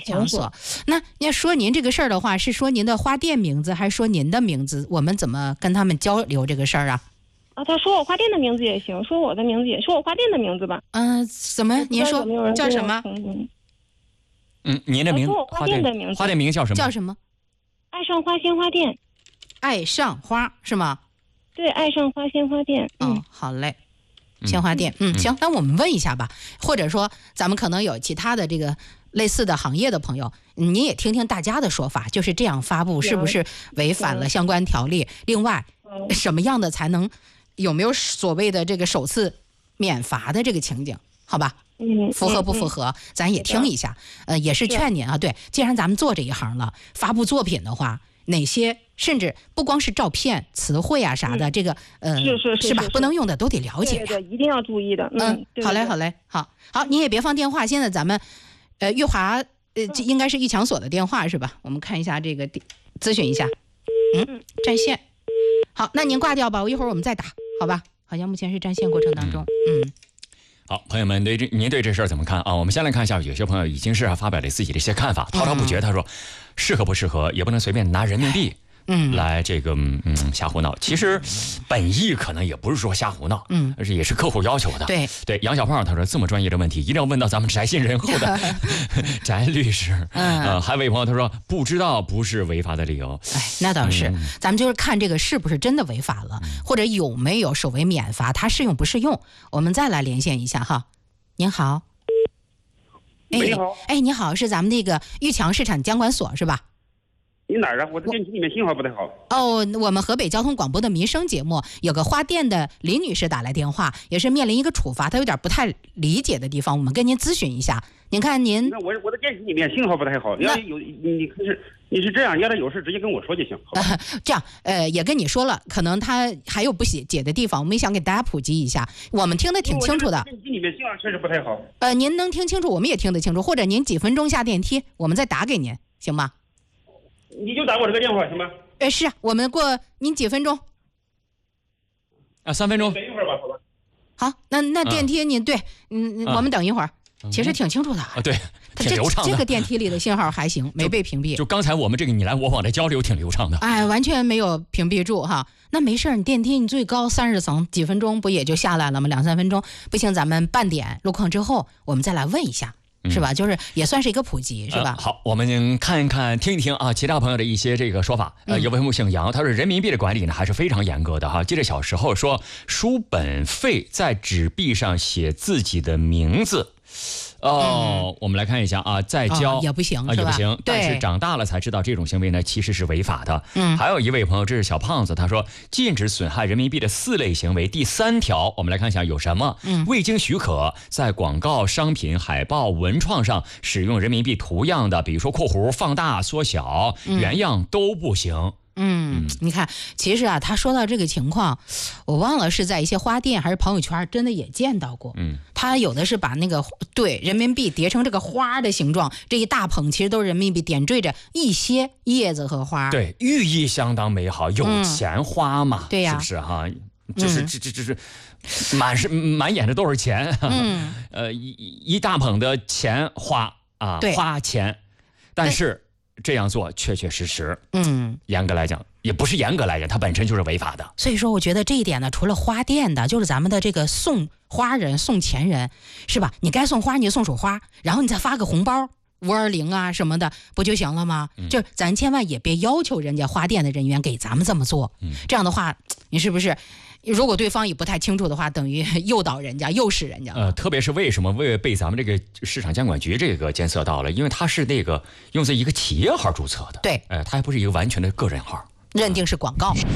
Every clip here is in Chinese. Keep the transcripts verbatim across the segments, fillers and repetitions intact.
场所。那要说您这个事儿的话，是说您的花店名字，还是说您的名字？我们怎么跟他们交流这个事儿啊？ 啊，他说我花店的名字也行，说我的名字也说我花店的名字吧。 嗯、呃，怎么？您说叫什么？ 嗯，您的名字花店的名字， 花店名叫什么？ 叫什么？ 爱上花鲜花店。 爱上花是吗？ 对，爱上花鲜花店。 嗯， 哦、 好嘞。鲜花店，嗯，行，那我们问一下吧，或者说咱们可能有其他的这个类似的行业的朋友，您也听听大家的说法，就是这样发布是不是违反了相关条例？另外，什么样的才能有没有所谓的这个首次免罚的这个情景？好吧， 嗯， 符合不符合？嗯、咱也听一下，呃，也是劝您啊，对，既然咱们做这一行了，发布作品的话。哪些甚至不光是照片、词汇啊啥的，嗯、这个呃是是 是, 是吧？ 是是不能用的都得了解呀、啊。 对, 对, 对，一定要注意的。嗯， 嗯对对对好嘞，好嘞，好，好，你也别放电话。现在咱们，呃，月华，呃，这应该是一强所的电话是吧？我们看一下这个，咨询一下。嗯，占线。好，那您挂掉吧，我一会儿我们再打，好吧？好像目前是占线过程当中。嗯。嗯好，朋友们，对这您对这事儿怎么看啊？我们先来看一下，有些朋友已经是发表了自己的一些看法，滔滔不绝。他说，适合不适合，也不能随便拿人民币。嗯，来这个嗯瞎胡闹，其实本意可能也不是说瞎胡闹，嗯，而是也是客户要求的。 对对，杨小胖他说这么专业的问题，一定要问到咱们翟信仁厚的翟律师。嗯，呃，还有一位朋友他说不知道不是违法的理由。 哎，那倒是，嗯、咱们就是看这个是不是真的违法了，嗯、或者有没有所谓免罚，它适用不适用？我们再来连线一下哈。您好， 哎，你好， 哎，你好，是咱们那个玉强市场监管所是吧？ 你哪儿啊？我的电梯里面信号不太好。 哦，我们河北交通广播的民生节目有个花店的林女士打来电话，也是面临一个处罚，她有点不太理解的地方，我们跟您咨询一下。您看您， 那我我的电梯里面信号不太好，要有你是你是这样，要是有事直接跟我说就行，好吧？ 呃、这样，呃，也跟你说了，可能他还有不解的地方，我们也想给大家普及一下。我们听得挺清楚的。 电梯里面信号确实不太好。 呃，您能听清楚，我们也听得清楚，或者您几分钟下电梯，我们再打给您，行吗？ 你就打我这个电话行吗？ 呃，是我们过您几分钟？ 啊，三分钟。 等一会儿吧，好吧。 好，那那电梯您、嗯、对，嗯，我们等一会儿。嗯、其实挺清楚的啊，对，挺流畅的。这个电梯里的信号还行，没被屏蔽。 就, 就刚才我们这个你来我往的交流挺流畅的。 哎，完全没有屏蔽住哈。那没事，你电梯你最高三十层，几分钟不也就下来了吗？两三分钟不行，咱们半点路况之后，我们再来问一下。是吧？就是也算是一个普及，是吧？ 呃、好，我们看一看、听一听啊，其他朋友的一些这个说法。呃，有位朋友姓杨，他说人民币的管理呢还是非常严格的哈。记得小时候说书本费在纸币上写自己的名字。哦、嗯，我们来看一下啊，再交、 哦、也不行， 啊、也不行。但是长大了才知道这种行为呢其实是违法的。 嗯， 还有一位朋友，这是小胖子，他说禁止损害人民币的四类行为，第三条，我们来看一下有什么。 嗯， 未经许可在广告、商品、海报、文创上使用人民币图样的，比如说括弧、放大、缩小、原样都不行。 嗯，你看，其实啊，他说到这个情况，我忘了是在一些花店还是朋友圈，真的也见到过。 嗯， 他有的是把那个对人民币叠成这个花的形状，这一大捧其实都是人民币点缀着一些叶子和花。 对，寓意相当美好，有钱花嘛， 嗯、对呀、 是不是哈？就是这这这是满是满眼的都是钱。 嗯， 呃，一一大捧的钱花啊，花钱，但是。这样做确确实实， 嗯， 严格来讲也不是严格来讲，它本身就是违法的。 所以说，我觉得这一点呢，除了花店的，就是咱们的这个送花人、送钱人，是吧？你该送花你就送束花，然后你再发个红包，五二零啊什么的，不就行了吗？嗯、就是咱千万也别要求人家花店的人员给咱们这么做， 嗯、 这样的话，你是不是？如果对方也不太清楚的话，等于诱导人家、诱使人家。 呃，特别是为什么为被咱们这个市场监管局这个监测到了？因为它是那个用在一个企业号注册的， 对， 呃，它还不是一个完全的个人号， 认定是广告。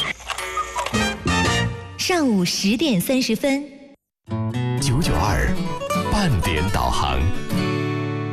上午十点三十分， 九九二半点导航。